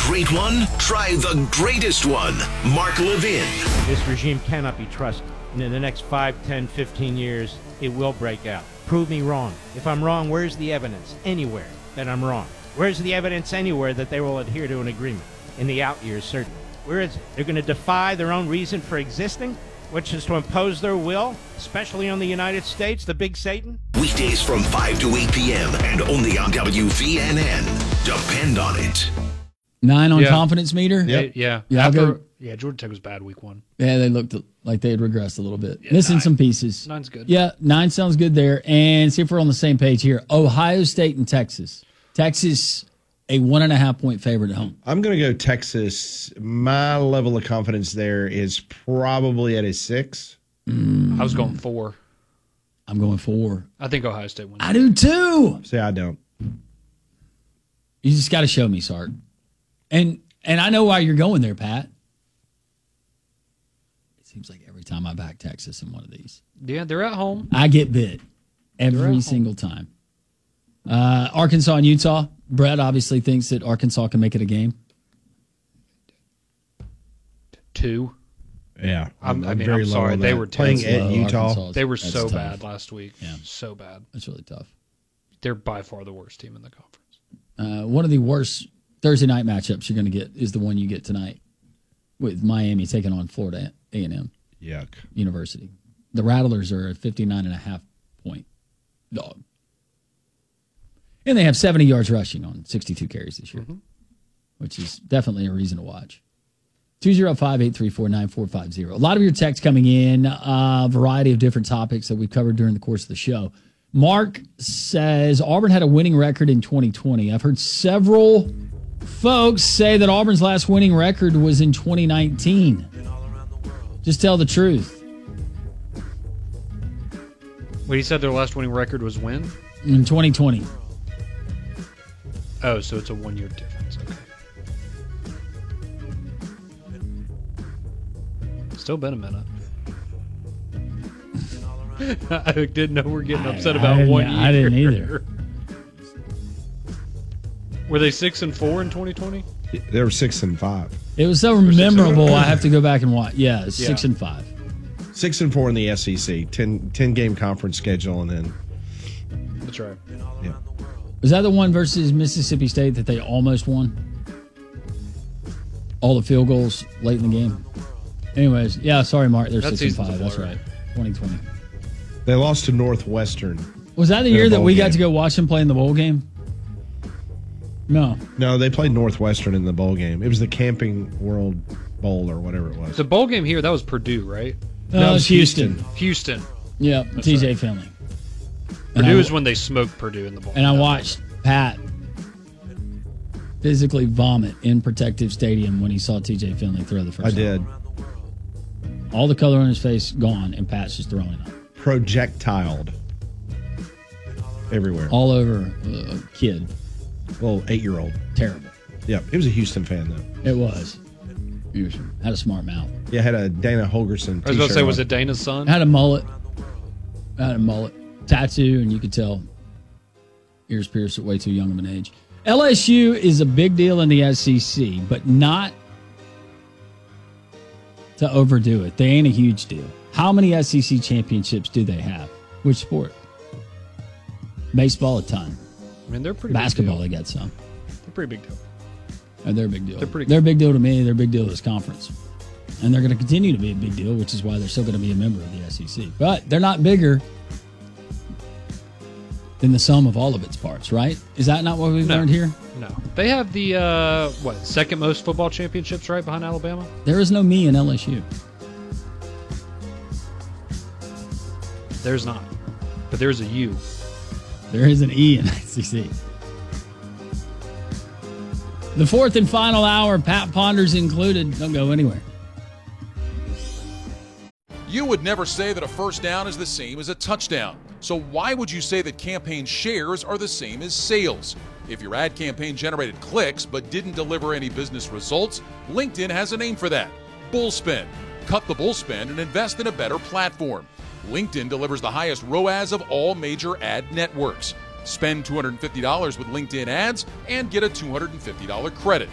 great one? Try the greatest one. Mark Levin. This regime cannot be trusted. And in the next 5, 10, 15 years, it will break out. Prove me wrong. If I'm wrong, where's the evidence? Anywhere that I'm wrong. Where's the evidence anywhere that they will adhere to an agreement? In the out years, certainly. Where is it? They're going to defy their own reason for existing, which is to impose their will, especially on the United States, the big Satan? Weekdays from 5 to 8 p.m. and only on WVNN. Depend on it. 9 on confidence meter? Yep. Yeah. Georgia Tech was bad week 1. Yeah, they looked like they had regressed a little bit. Missing some pieces. 9's good. Yeah, 9 sounds good there. And see if we're on the same page here. Ohio State and Texas. Texas, a 1.5-point favorite at home. I'm going to go Texas. My level of confidence there is probably at a 6. I was going 4. I'm going 4. I think Ohio State wins. I do too. See, I don't. You just got to show me, Sark. And I know why you're going there, Pat. It seems like every time I back Texas in one of these. Yeah, they're at home. I get bit every single time. Arkansas and Utah. Brett obviously thinks that Arkansas can make it a game. 2. Yeah. I'm sorry. They were playing at Utah. Arkansas, they were that's so tough. bad last week. Yeah. So bad. That's really tough. They're by far the worst team in the conference. One of the worst Thursday night matchups you're going to get is the one you get tonight with Miami taking on Florida A&M Yuck. University. The Rattlers are a 59.5-point dog. And they have 70 yards rushing on 62 carries this year, which is definitely a reason to watch. 205-834-9450. A lot of your texts coming in, a variety of different topics that we've covered during the course of the show. Mark says Auburn had a winning record in 2020. I've heard several folks say that Auburn's last winning record was in 2019. Just tell the truth. Well, he said their last winning record was when? In 2020. Oh, so it's a 1-year difference. Okay. Still been a minute. I didn't know we're getting upset about 1 year. I didn't either. Were they 6-4 in 2020? They were 6-5. It was so memorable. I have to go back and watch. Yeah, it's 6-5. 6-4 in the SEC. 10 game conference schedule, and then. That's right. Yeah. Was that the one versus Mississippi State that they almost won? All the field goals late in the game. Anyways, yeah. Sorry, Mark. They're 6-5. That's right. 2020. They lost to Northwestern. Was that the year that we got to go watch them play in the bowl game? No. No, they played Northwestern in the bowl game. It was the Camping World Bowl or whatever it was. The bowl game here, that was Purdue, right? No, it's Houston. Houston. Yeah, TJ right. Finley. Purdue is when they smoked Purdue in the bowl. And I watched Pat physically vomit in Protective Stadium when he saw TJ Finley throw the first I did. All the color on his face gone, and Pat's just throwing it up. Projectiled. Everywhere. All over a kid. Little 8-year-old. Terrible. Yeah, he was a Houston fan, though. It was. He had a smart mouth. Yeah, had a Dana Holgerson t-shirt. I was going to say, was it Dana's son? Had a mullet. Tattoo, and you could tell ears pierced at way too young of an age. LSU is a big deal in the SEC, but not to overdo it. They ain't a huge deal. How many SEC championships do they have? Which sport? Baseball, a ton. I mean, they're pretty Basketball, big they got some. They're pretty big deal. They're a big deal. They're a big deal to me. They're a big deal to this conference. And they're going to continue to be a big deal, which is why they're still going to be a member of the SEC. But they're not bigger than the sum of all of its parts, right? Is that not what we've learned here? No. They have the, second most football championships, right, behind Alabama? There is no me in LSU. There's not. But there's a U. There is an E in SEC. The fourth and final hour, Pat Ponders included. Don't go anywhere. You would never say that a first down is the same as a touchdown. So why would you say that campaign shares are the same as sales? If your ad campaign generated clicks but didn't deliver any business results, LinkedIn has a name for that. Bullspend. Cut the bullspend and invest in a better platform. LinkedIn delivers the highest ROAS of all major ad networks. Spend $250 with LinkedIn ads and get a $250 credit.